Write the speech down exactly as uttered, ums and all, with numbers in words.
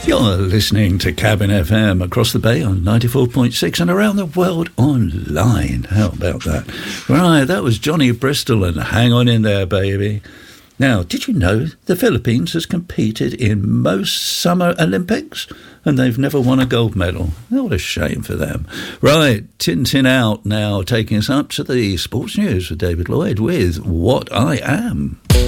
You're listening to Cabin F M across the bay on ninety-four point six and around the world online. How about that? Right, that was Johnny Bristol and Hang On In There, Baby. Now, did you know the Philippines has competed in most Summer Olympics and they've never won a gold medal? What a shame for them. Right, Tintin out now, taking us up to the sports news with David Lloyd with What I Am.